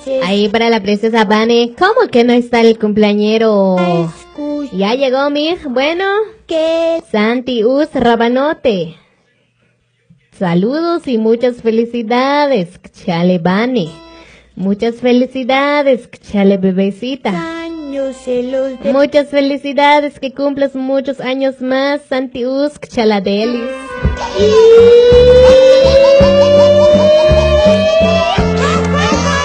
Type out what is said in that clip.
Ahí para la princesa Vane. ¿Cómo que no está el cumpleañero? Ya llegó, Mig. Bueno, ¿Qué? Santi Us Rabanote. Saludos y muchas felicidades, Chale Vane. Muchas felicidades, Chale bebecita. Años se los de... Muchas felicidades, que cumplas muchos años más, Santi Us Chaladelis.